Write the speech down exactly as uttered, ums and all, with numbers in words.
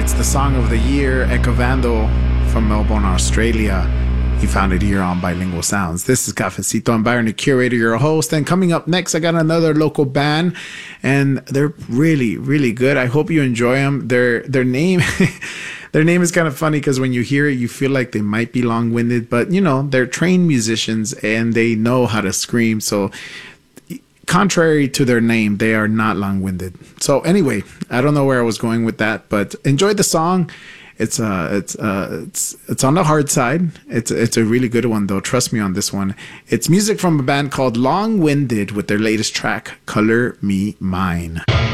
It's the song of the year, Ecovando from Melbourne, Australia. You found it here on Bilingual Sounds. This is Cafecito. I'm Byron, the curator, your host. And coming up next, I got another local band, and they're really, really good. I hope you enjoy them. Their their name, their name is kind of funny because when you hear it, you feel like they might be long-winded, but you know, they're trained musicians and they know how to scream. So, contrary to their name, they are not long-winded. So anyway, I don't know where I was going with that, but enjoy the song. It's uh, it's uh, it's it's on the hard side. It's it's a really good one though. Trust me on this one. It's music from a band called Long Winded with their latest track, Color Me Mine.